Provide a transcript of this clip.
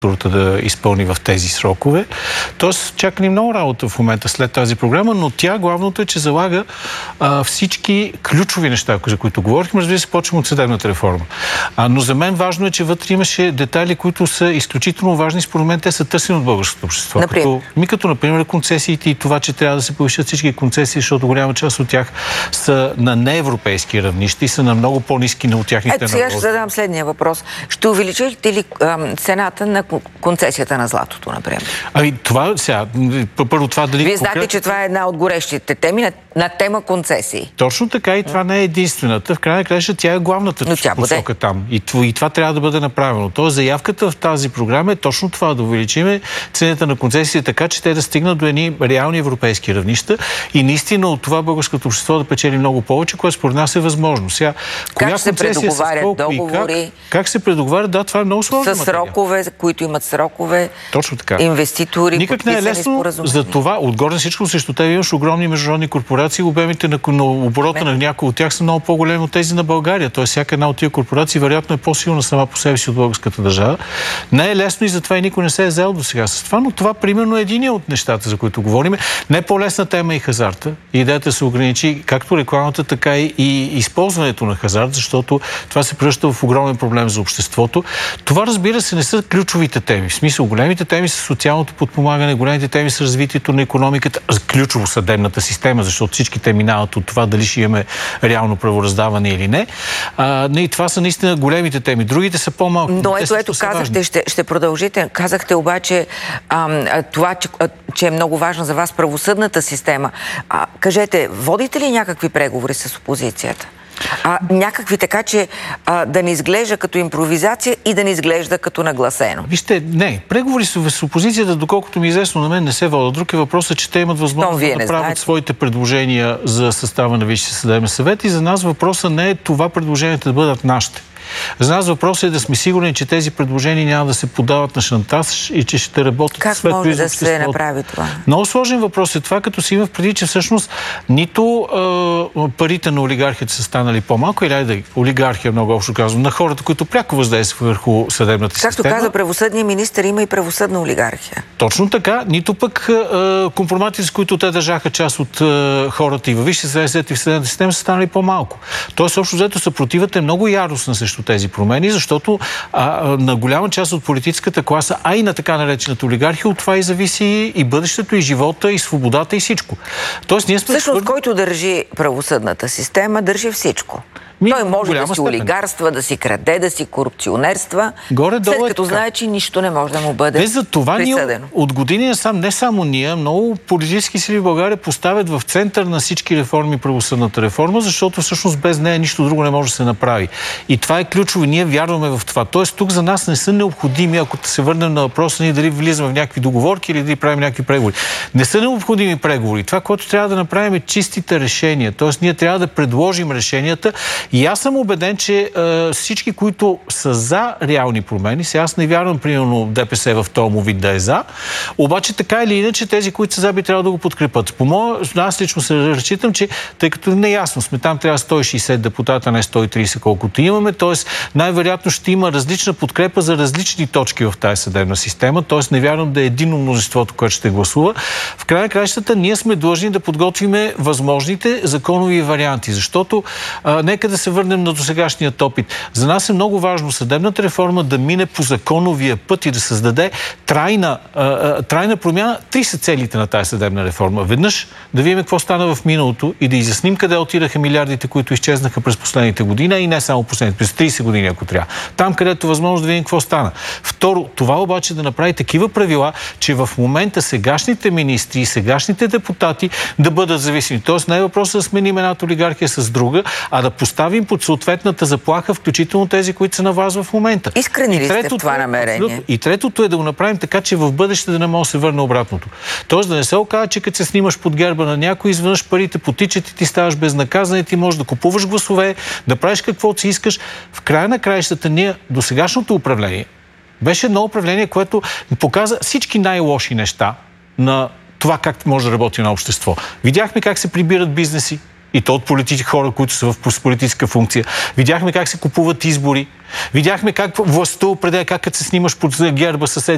да изпълни в тези срокове. Тоест, чака ни много работа в момента след тази програма, но тя главното е, че залага всички ключови неща, за които говорихме. Разбира се, почваме от съдебната реформа. Но за мен важно е, че вътре имаше детайли, които са изключително важни. Според мен те са търсени от българското общество. Като, например, концесиите и това, че трябва да се повишат всички концесии, защото голяма част от тях са на неевропейски равнища и са на много по-ниски от тяхните налози. Сега ще задам следния въпрос. Ще увеличите ли цената на концесията на златото, например? Това сега, първо това дали... Вие знаете, че това е една от горещите теми на тема концесии. Точно така, и това не е единствената. В крайна на краища тя е главната посока там. И това трябва да бъде направено. Тоест заявката в тази програма е точно това, да увеличиме цената на концесии така, че те да стигнат до едни реални европейски равнища и наистина от това българското общество да печели много повече, което според нас е възможно. Сега, как се предоговарят договори? Как се предоговарят? Да, това е много сложно. С срокове, които имат срокове. Точно така. Инвеститори, никак не е лесно за това. Отгоре всичко срещу тебе имаш огромни международни корпорации, обемите на оборота на някои от тях са много по-големи от тези на България. Тоест, всяка една от тия корпорации вероятно е по-силна сама по себе си от българската държава. Не е лесно и затова и никой не се е взел до сега с това, но това примерно е един от нещата, за които говорим. Не по-лесна тема и хазарта. Идеята се ограничи както рекламата, така и използването на хазарт, защото това се превръща в огромен проблем за обществото. Това, разбира се, не са ключовите теми. В смисъл, големите теми са социалното подпомагане, големите теми са развитието на икономиката, ключово съдебната система, защото всички те минават от това дали ще имаме реално правораздаване или не. И това са наистина големите теми. Другите са по-малко. Но ето казахте, ще продължите. Казахте обаче това, че е много важно за вас правосъдната система. Кажете, водите ли някакви преговори с опозицията? Някакви така, че да не изглежда като импровизация и да не изглежда като нагласено. Вижте, не. Преговори с опозицията, доколкото ми е известно, на мен не се водят. Друг е въпросът, че те имат възможност да направят своите предложения за състава на Висшия съдебен съвет и за нас въпросът не е това предложенията да бъдат нашите. За нас въпросът е да сме сигурни, че тези предложения няма да се подават на шантаж и че ще работят как може да се направи това? Много сложен въпрос е това, като си има преди, че всъщност нито парите на олигархията са станали по-малко, или олигархия, много общо казвам, на хората, които пряко въздействат върху съдебната система. Както каза правосъдния министър, има и правосъдна олигархия. Точно така, нито пък компроматите, с които те държаха част от хората и във Висшия съдебен съвет и в съдебната система са станали по-малко. Тоест, общо взето съпротивата е много яростна срещу тези промени, защото на голяма част от политическата класа, а и на така наречената олигархия, от това и зависи и бъдещето, и живота, и свободата, и всичко. Тоест, ние сме... Всъщност, който държи правосъдната система, държи всичко. Той може да си олигарства, да си краде, да си корупционерства, след като знае, че нищо не може да му бъде присъдено. За това ние от години насам, не само ние, много политически сили в България поставят в център на всички реформи правосъдната реформа, защото всъщност без нея нищо друго не може да се направи. И това е ключово. Ние вярваме в това. Тоест тук за нас не са необходими, ако се върнем на въпроса ни дали влизаме в някакви договорки или дали правим някакви преговори. Не са необходими преговори. Това, което трябва да направим е чистите решения. Тоест ние трябва да предложим решенията. И аз съм убеден, че всички, които са за реални промени, сега аз не вярвам, примерно, ДПС в този му вид да е за, обаче така или иначе тези, които са за, би трябва да го подкрепят. Аз лично се разчитам, че тъй като неясно сме, там трябва 160 депутата, не 130, колкото имаме, т.е. най-вероятно ще има различна подкрепа за различни точки в тази съдебна система, т.е. не вярвам да е единно мнозинството, което ще гласува. В края на краищата ние сме длъжни да подготвиме възможните законови варианти, защото нека да се върнем на досегашният опит. За нас е много важно съдебната реформа да мине по законовия път и да създаде трайна промяна. Три са целите на тази съдебна реформа. Веднъж да видим какво стана в миналото и да изясним къде отидаха милиардите, които изчезнаха през последните години, и не само последните, през 30 години, ако трябва. Там, където е възможно да видим какво стана. Второ, това обаче да направи такива правила, че в момента сегашните министри и сегашните депутати да бъдат зависими. Тоест не е въпросът да сменим едната олигархия с друга, а да поставим под съответната заплаха, включително тези, които са на вас в момента. Искрени ли сте в това намерение? И третото е да го направим така, че в бъдеще да не може да се върне обратното. Тоест да не се окаже, че като се снимаш под герба на някой, изведнъж парите потичат и ти ставаш безнаказан и ти можеш да купуваш гласове, да правиш каквото си искаш. В края на краищата ние до сегашното управление беше едно управление, което показа всички най-лоши неща на това как може да работи на общество. Видяхме как се прибират бизнеси, и то от политически хора, които са в политическа функция. Видяхме как се купуват избори. Видяхме как властта определя как се снимаш под герба съседи.